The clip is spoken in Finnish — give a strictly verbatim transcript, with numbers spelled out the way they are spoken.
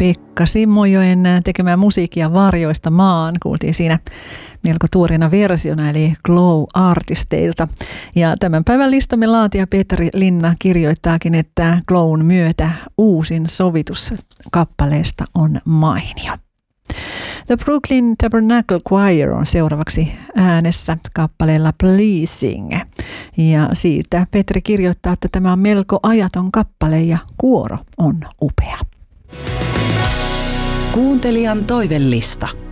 Pekka Simojoen tekemään musiikkia Varjoista maan. Kuultiin siinä melko tuoreena versiona, eli Glow-artisteilta. Ja tämän päivän listamme laatija Petri Linna kirjoittaakin, että Glown myötä uusin sovitus kappaleesta on mainio. The Brooklyn Tabernacle Choir on seuraavaksi äänessä kappaleella Pleasing. Ja siitä Petri kirjoittaa, että tämä on melko ajaton kappale ja kuoro on upea. Kuuntelijan toivellista.